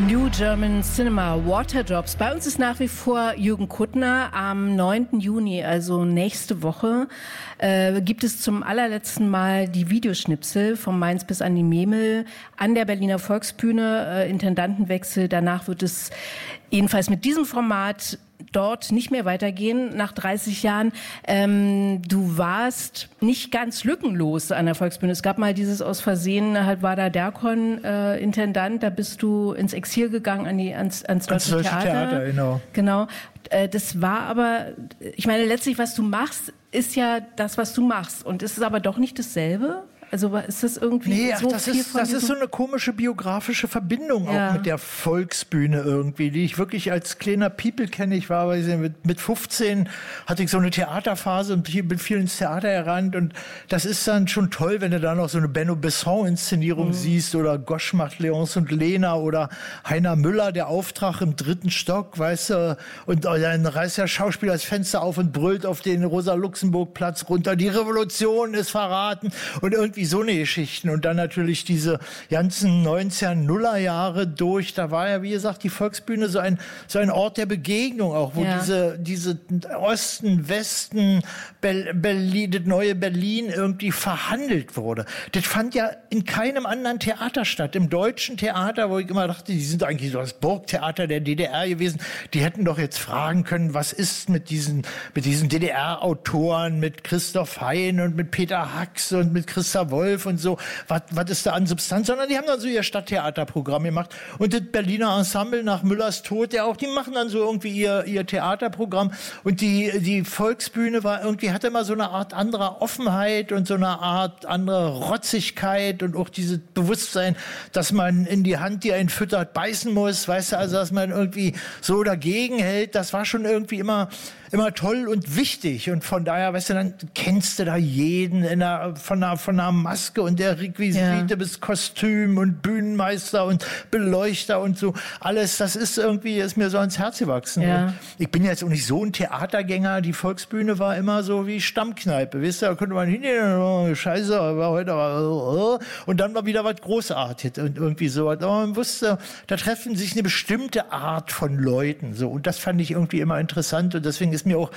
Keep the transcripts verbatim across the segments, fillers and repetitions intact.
New German Cinema, Waterdrops. Bei uns ist nach wie vor Jürgen Kuttner. Am neunten Juni, also nächste Woche, äh, gibt es zum allerletzten Mal die Videoschnipsel vom Mainz bis an die Memel an der Berliner Volksbühne. Äh, Intendantenwechsel. Danach wird es jedenfalls mit diesem Format dort nicht mehr weitergehen nach dreißig Jahren. Ähm, du warst nicht ganz lückenlos an der Volksbühne. Es gab mal dieses aus Versehen, halt war da Derkon äh, Intendant, da bist du ins Exil gegangen an die, ans, ans Deutsche Deutsche Theater. Theater, genau. Genau. Äh, das war aber, ich meine, letztlich, was du machst, ist ja das, was du machst. Und ist es aber doch nicht dasselbe? Also ist das irgendwie nee, so ach, das viel ist, von das ist diesem- so eine komische biografische Verbindung Ja. auch mit der Volksbühne irgendwie, die ich wirklich als kleiner People kenne. Ich war weiß ich, mit, mit fünfzehn hatte ich so eine Theaterphase und bin viel ins Theater gerannt und das ist dann schon toll, wenn du da noch so eine Benno Besson-Inszenierung mhm. siehst oder Gosch macht Leonce und Lena oder Heiner Müller, der Auftrag im dritten Stock, weißt du, und dann reißt der Schauspieler das Fenster auf und brüllt auf den Rosa-Luxemburg-Platz runter, die Revolution ist verraten und irgendwie so eine Geschichten und dann natürlich diese ganzen neunzehnhunderter Jahre durch, da war ja wie gesagt die Volksbühne so ein so ein Ort der Begegnung auch, wo Ja. diese diese Osten, Westen, Be- Berlin, das neue Berlin irgendwie verhandelt wurde. Das fand ja in keinem anderen Theater statt. Im deutschen Theater, wo ich immer dachte, die sind eigentlich so das Burgtheater der D D R gewesen, die hätten doch jetzt fragen können, was ist mit diesen mit diesen D D R-Autoren, mit Christoph Hein und mit Peter Hacks und mit Christa Wolf und so, was was ist da an Substanz, sondern die haben dann so ihr Stadttheaterprogramm gemacht und das Berliner Ensemble nach Müllers Tod, ja auch, die machen dann so irgendwie ihr ihr Theaterprogramm und die die Volksbühne war irgendwie, hatte immer so eine Art anderer Offenheit und so eine Art andere Rotzigkeit und auch dieses Bewusstsein, dass man in die Hand, die einen füttert, beißen muss, weißt du, also dass man irgendwie so dagegen hält, das war schon irgendwie immer immer toll und wichtig und von daher, weißt du, dann kennst du da jeden in der, von, der, von der Maske und der Requisite Ja. bis Kostüm und Bühnenmeister und Beleuchter und so, alles, das ist irgendwie, ist mir so ans Herz gewachsen. Ja. Und ich bin jetzt auch nicht so ein Theatergänger, die Volksbühne war immer so wie Stammkneipe, weißt du, da konnte man hingehen, oh, scheiße, war heute aber, und dann war wieder was Großartiges und irgendwie so, aber man wusste, da treffen sich eine bestimmte Art von Leuten, so, und das fand ich irgendwie immer interessant und deswegen ist mir auch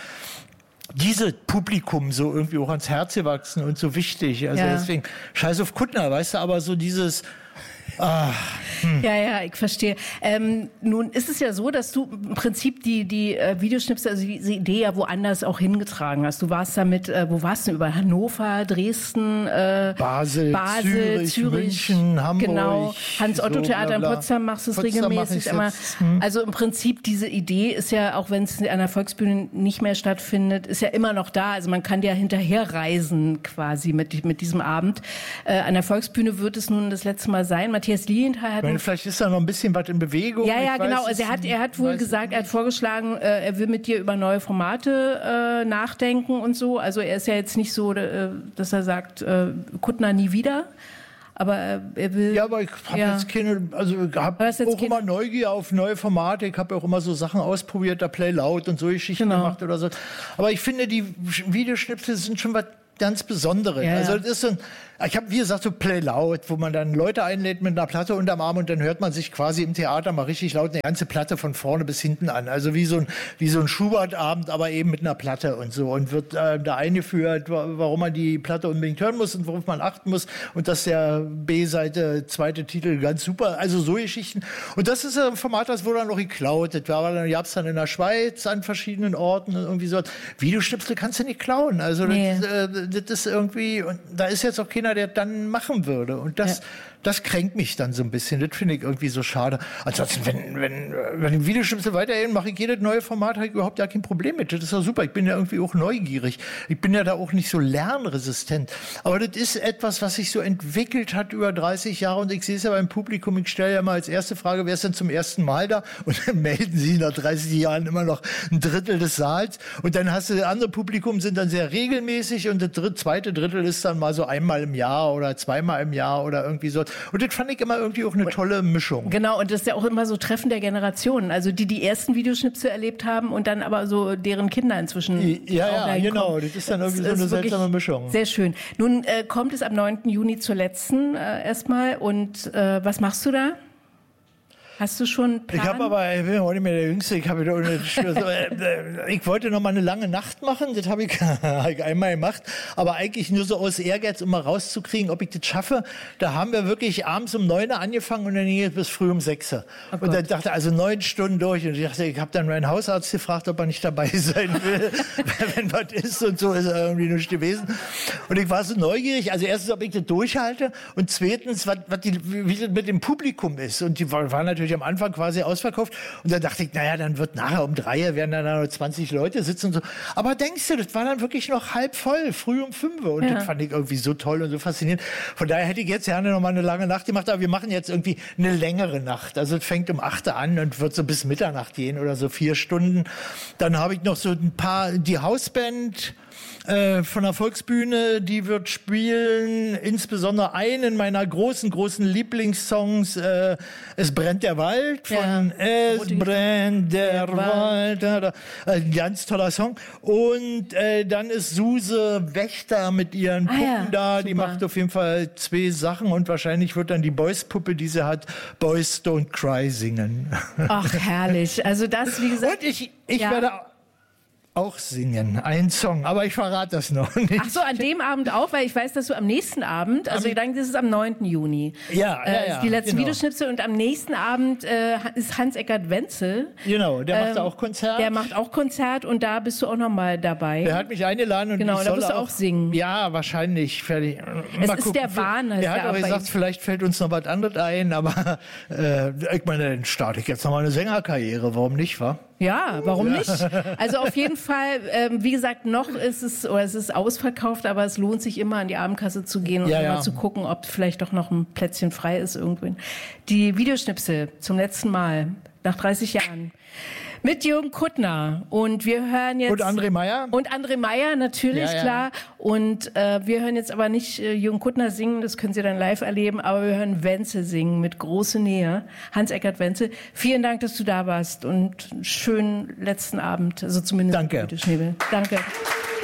dieses Publikum so irgendwie auch ans Herz gewachsen und so wichtig. Also Ja. deswegen, scheiß auf Kuttner, weißt du, aber so dieses, ah, hm. Ja, ja, ich verstehe. Ähm, nun ist es ja so, dass du im Prinzip die, die äh, Videoschnipsel, also diese Idee ja woanders auch hingetragen hast. Du warst damit, äh, wo warst du über Hannover, Dresden, äh, Basel, Basel, Zürich, Zürich, München, Hamburg. genau. Hans-Otto-Theater so, bla, bla. in Potsdam machst du es Potsdam mach regelmäßig. ich's Immer. jetzt, hm. Also im Prinzip diese Idee ist ja, auch wenn es an der Volksbühne nicht mehr stattfindet, ist ja immer noch da. Also man kann ja hinterher reisen quasi mit, mit diesem Abend. Äh, an der Volksbühne wird es nun das letzte Mal sein. Matthias Lilienthal hat Ich meine, vielleicht ist da noch ein bisschen was in Bewegung. ja, ja, ich genau. weiß Also er es hat, er hat wohl weiß gesagt, er hat vorgeschlagen, äh, er will mit dir über neue Formate äh, nachdenken und so. Also er ist ja jetzt nicht so, äh, dass er sagt, äh, Kuttner nie wieder. Aber äh, er will. Ja, aber ich habe Ja. jetzt keine, also ich habe Aber hast jetzt auch keine- immer Neugier auf neue Formate. Ich habe auch immer so Sachen ausprobiert, da Play Loud und so Geschichten Genau. gemacht oder so. Aber ich finde, die Videoschnipsel sind schon was ganz Besonderes. Ja, ja. Also das ist so ein, ich habe wie gesagt so Play Loud, wo man dann Leute einlädt mit einer Platte unterm Arm und dann hört man sich quasi im Theater mal richtig laut eine ganze Platte von vorne bis hinten an. Also wie so ein wie so ein Schubert-Abend, aber eben mit einer Platte und so und wird äh, da eingeführt, wa- warum man die Platte unbedingt hören muss und worauf man achten muss und dass der B-Seite zweite Titel ganz super, also so Geschichten. Und das ist ein Format, das wurde dann noch geklaut. Das war dann gab's dann in der Schweiz an verschiedenen Orten und irgendwie so. Videoschnipsel kannst du nicht klauen. Also Nee. das, äh, das ist irgendwie, und da ist jetzt auch keiner, der dann machen würde. Und das, Ja. das kränkt mich dann so ein bisschen. Das finde ich irgendwie so schade. Ansonsten, wenn, wenn, wenn die Videoschnipsel weitergehen, mache ich jedes neue Format, habe ich überhaupt gar kein Problem mit. Das ist doch super. Ich bin ja irgendwie auch neugierig. Ich bin ja da auch nicht so lernresistent. Aber das ist etwas, was sich so entwickelt hat über dreißig Jahre. Und ich sehe es ja beim Publikum. Ich stelle ja mal als erste Frage, wer ist denn zum ersten Mal da? Und dann melden sie nach dreißig Jahren immer noch ein Drittel des Saals. Und dann hast du, das andere Publikum sind dann sehr regelmäßig und das dritte, zweite Drittel ist dann mal so einmal im Jahr oder zweimal im Jahr oder irgendwie so. Und das fand ich immer irgendwie auch eine tolle Mischung. Genau, und das ist ja auch immer so Treffen der Generationen. Also die, die ersten Videoschnipsel erlebt haben und dann aber so deren Kinder inzwischen. Ja, auch ja, dahin genau. kommen. Das ist dann irgendwie Das so eine ist wirklich seltsame Mischung. Sehr schön. Nun äh, kommt es am neunten Juni zur letzten äh, erstmal. Und äh, was machst du da? Hast du schon einen Plan? Ich habe aber, ich bin auch nicht mehr der Jüngste, ich, habe ich wollte noch mal eine lange Nacht machen, das habe ich einmal gemacht, aber eigentlich nur so aus Ehrgeiz, um mal rauszukriegen, ob ich das schaffe. Da haben wir wirklich abends um neun Uhr angefangen und dann ging es bis früh um sechs Uhr. Oh und dann dachte also neun Stunden durch und ich dachte, ich habe dann meinen Hausarzt gefragt, ob er nicht dabei sein will, wenn was ist und so ist er irgendwie nicht gewesen. Und ich war so neugierig, also erstens, ob ich das durchhalte und zweitens, was, was die, wie das mit dem Publikum ist. Und die waren natürlich am Anfang quasi ausverkauft. Und dann dachte ich, naja, dann wird nachher um drei Uhr werden dann da nur zwanzig Leute sitzen und so. Aber denkst du, das war dann wirklich noch halb voll, früh um fünf Uhr. Und ja. das fand ich irgendwie so toll und so faszinierend. Von daher hätte ich jetzt gerne noch mal eine lange Nacht gemacht, aber wir machen jetzt irgendwie eine längere Nacht. Also es fängt um acht Uhr an und wird so bis Mitternacht gehen oder so vier Stunden. Dann habe ich noch so ein paar, die Hausband äh, von der Volksbühne, die wird spielen, insbesondere einen meiner großen, großen Lieblingssongs, äh, Es brennt der Wald, von ja. Es brennt der, der Wald, Wald. Ein ganz toller Song. Und äh, dann ist Suse Wächter mit ihren Puppen ah, ja. da, die Super. macht auf jeden Fall zwei Sachen und wahrscheinlich wird dann die Boys-Puppe, die sie hat, Boys Don't Cry singen. Ach, herrlich. Also das, wie gesagt... Und ich, ich ja. werde... auch singen, ein Song, aber ich verrate das noch nicht. Ach so, an dem Abend auch, weil ich weiß, dass du am nächsten Abend, also am, ich denke, das ist am neunten Juni. Ja, ja, äh, ja. Die letzte genau. Videoschnipsel und am nächsten Abend äh, ist Hans-Eckart Wenzel. Genau, der macht ähm, auch Konzert. Der macht auch Konzert und da bist du auch noch mal dabei. Der hat mich eingeladen und genau, ich da soll wirst du auch singen. Ja, wahrscheinlich. Fertig. Es mal ist gucken. der Wahn. Er hat auch gesagt, vielleicht fällt uns noch was anderes ein, aber äh, ich meine, dann starte ich jetzt noch mal eine Sängerkarriere, warum nicht, wa? Ja, warum ja. nicht? Also auf jeden Fall, ähm, wie gesagt, noch ist es, oder es ist ausverkauft, aber es lohnt sich immer an die Abendkasse zu gehen und ja, mal ja. zu gucken, ob vielleicht doch noch ein Plätzchen frei ist irgendwo. Die Videoschnipsel zum letzten Mal, nach dreißig Jahren. Mit Jürgen Kuttner. Und wir hören jetzt... Und André Meyer? Und André Meyer, natürlich, ja, ja. klar. Und äh, wir hören jetzt aber nicht äh, Jürgen Kuttner singen, das können Sie dann live erleben, aber wir hören Wenzel singen mit große Nähe. Hans-Eckart Wenzel. Vielen Dank, dass du da warst und einen schönen letzten Abend, also zumindest... Danke. Schnebel. Danke.